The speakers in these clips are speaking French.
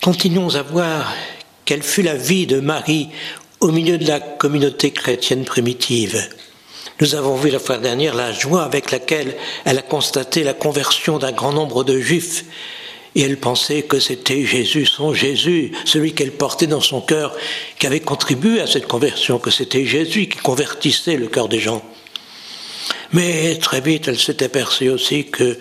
Continuons à voir quelle fut la vie de Marie au milieu de la communauté chrétienne primitive. Nous avons vu la fois dernière la joie avec laquelle elle a constaté la conversion d'un grand nombre de Juifs. Et elle pensait que c'était Jésus, son Jésus, celui qu'elle portait dans son cœur, qui avait contribué à cette conversion, que c'était Jésus qui convertissait le cœur des gens. Mais très vite, elle s'est aperçue aussi que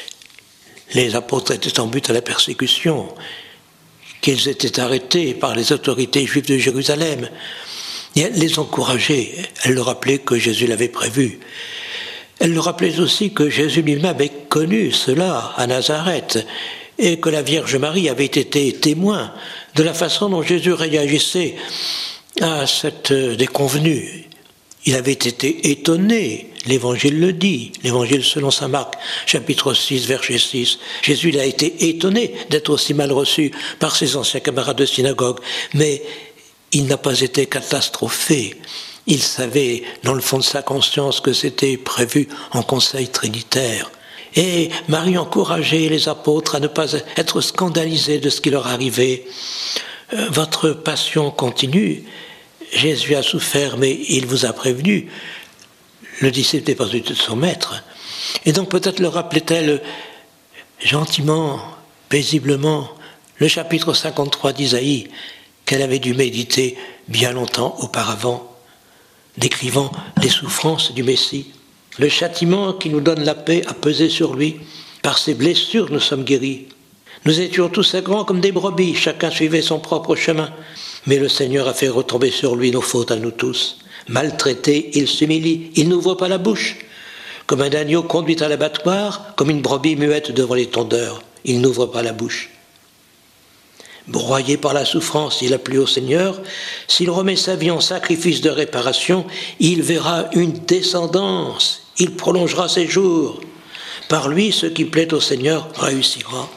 les apôtres étaient en but à la persécution, qu'ils étaient arrêtés par les autorités juives de Jérusalem. Et elle les encourageait, elle leur rappelait que Jésus l'avait prévu. Elle leur rappelait aussi que Jésus lui-même avait connu cela à Nazareth, et que la Vierge Marie avait été témoin de la façon dont Jésus réagissait à cette déconvenue. Il avait été étonné, l'Évangile le dit, l'Évangile selon saint Marc, chapitre 6, verset 6. Jésus a été étonné d'être aussi mal reçu par ses anciens camarades de synagogue, mais il n'a pas été catastrophé. Il savait, dans le fond de sa conscience, que c'était prévu en conseil trinitaire. Et Marie encourageait les apôtres à ne pas être scandalisés de ce qui leur arrivait. Votre passion continue. Jésus a souffert, mais il vous a prévenu. Le disciple n'est pas du tout son maître. Et donc peut-être leur rappelait-elle gentiment, paisiblement, le chapitre 53 d'Isaïe, qu'elle avait dû méditer bien longtemps auparavant, décrivant les souffrances du Messie. Le châtiment qui nous donne la paix a pesé sur lui. Par ses blessures, nous sommes guéris. Nous étions tous grands comme des brebis, chacun suivait son propre chemin. Mais le Seigneur a fait retomber sur lui nos fautes à nous tous. Maltraité, il s'humilie, il n'ouvre pas la bouche. Comme un agneau conduit à l'abattoir, comme une brebis muette devant les tondeurs, il n'ouvre pas la bouche. Broyé par la souffrance, il a plu au Seigneur. S'il remet sa vie en sacrifice de réparation, il verra une descendance. Il prolongera ses jours. Par lui, ce qui plaît au Seigneur réussira.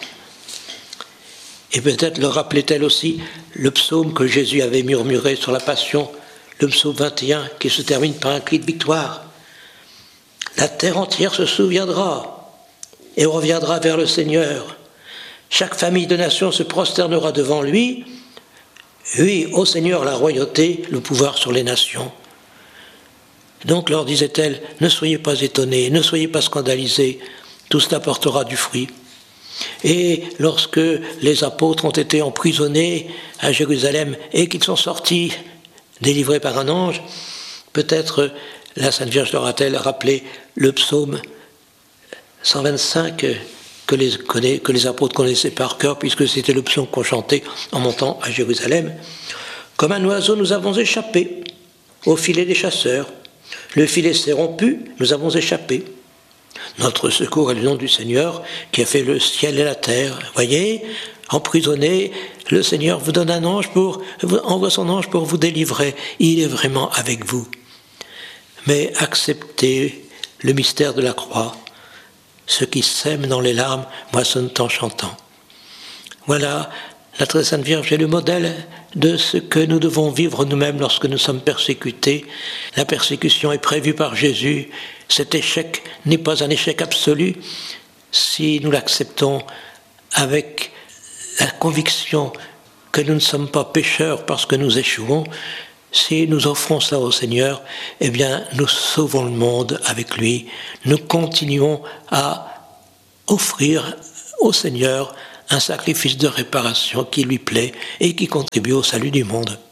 Et peut-être leur rappelait-elle aussi le psaume que Jésus avait murmuré sur la Passion, le psaume 21, qui se termine par un cri de victoire. La terre entière se souviendra et reviendra vers le Seigneur. Chaque famille de nations se prosternera devant lui. Oui, au Seigneur la royauté, le pouvoir sur les nations. Donc leur disait-elle, ne soyez pas étonnés, ne soyez pas scandalisés, tout cela portera du fruit. Et lorsque les apôtres ont été emprisonnés à Jérusalem et qu'ils sont sortis, délivrés par un ange, peut-être la Sainte Vierge leur a-t-elle rappelé le psaume 125 que les apôtres connaissaient par cœur, puisque c'était le psaume qu'on chantait en montant à Jérusalem. Comme un oiseau, nous avons échappé au filet des chasseurs. Le filet s'est rompu, nous avons échappé. Notre secours est le nom du Seigneur qui a fait le ciel et la terre. Voyez, emprisonné, le Seigneur vous donne un ange envoie son ange pour vous délivrer. Il est vraiment avec vous. Mais acceptez le mystère de la croix. Ceux qui sèment dans les larmes moissonnent en chantant. Voilà, la très sainte Vierge est le modèle de ce que nous devons vivre nous-mêmes lorsque nous sommes persécutés. La persécution est prévue par Jésus. Cet échec n'est pas un échec absolu si nous l'acceptons avec la conviction que nous ne sommes pas pécheurs parce que nous échouons. Si nous offrons ça au Seigneur, eh bien, nous sauvons le monde avec lui. Nous continuons à offrir au Seigneur un sacrifice de réparation qui lui plaît et qui contribue au salut du monde.